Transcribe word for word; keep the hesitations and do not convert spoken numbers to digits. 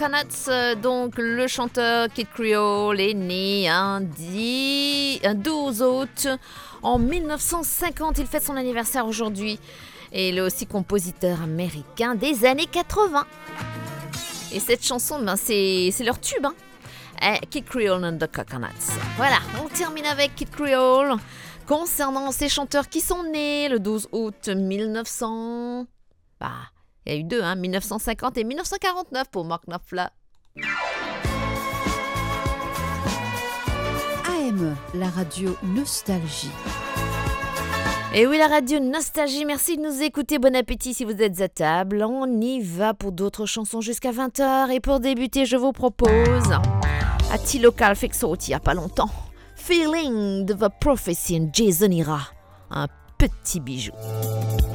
Coconuts, euh, donc le chanteur Kid Creole est né un, dix, un douze août en dix-neuf cent cinquante. Il fête son anniversaire aujourd'hui et il est aussi compositeur américain des années quatre-vingts. Et cette chanson, ben, c'est, c'est leur tube, hein. Eh, Kid Creole and the Coconuts. Voilà, on termine avec Kid Creole. Concernant ces chanteurs qui sont nés le douze août mille neuf cents, bah, il y a eu deux, hein, dix-neuf cent cinquante et dix-neuf cent quarante-neuf pour Mark Knopfler. A M, la radio Nostalgie. Et oui, la radio Nostalgie, merci de nous écouter. Bon appétit si vous êtes à table. On y va pour d'autres chansons jusqu'à vingt heures. Et pour débuter, je vous propose à T-Local fait que sorti il n'y a pas longtemps. Feeling de The Prophecy and Jason Ira. Un petit bijou.